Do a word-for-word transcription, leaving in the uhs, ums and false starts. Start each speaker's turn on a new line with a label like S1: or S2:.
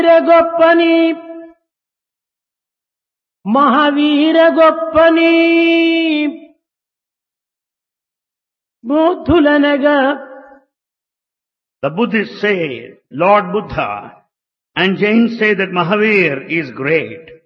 S1: గొప్పని Mahavir గొప్పని బౌద్ధులనగా
S2: The Buddhists say Lord Buddha, and Jains say that Mahavir is great.